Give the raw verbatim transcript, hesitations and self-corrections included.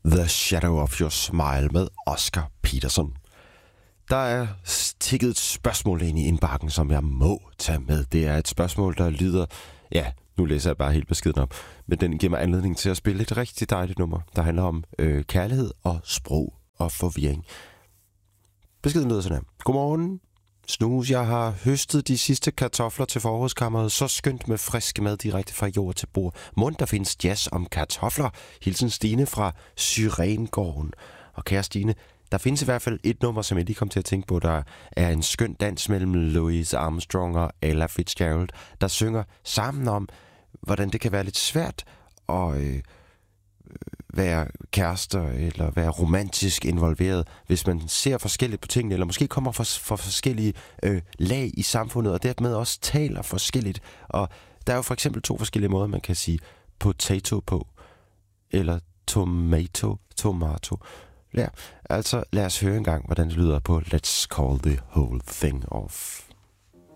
The Shadow of Your Smile med Oscar Peterson. Der er tikket et spørgsmål ind i indbakken, som jeg må tage med. Det er et spørgsmål, der lyder... Ja, nu læser jeg bare helt beskeden op. Men den giver mig anledning til at spille et rigtig dejligt nummer, der handler om øh, kærlighed og sprog og forvirring. Beskeden lyder sådan her. Godmorgen. Snus, jeg har høstet de sidste kartofler til forrådskammeret. Så skønt med frisk mad direkte fra jord til bord. Mund, der findes jazz om kartofler. Hilsen Stine fra Syrengården. Og kære Stine, der findes i hvert fald et nummer, som jeg lige kom til at tænke på. Der er en skøn dans mellem Louis Armstrong og Ella Fitzgerald, der synger sammen om, hvordan det kan være lidt svært at øh, være kærester eller være romantisk involveret, hvis man ser forskelligt på tingene, eller måske kommer fra for forskellige øh, lag i samfundet, og dermed også taler forskelligt. Og der er jo for eksempel to forskellige måder, man kan sige potato på, eller tomato, tomato. Ja, altså lad os høre en gang, hvordan det lyder på Let's Call the Whole Thing Off.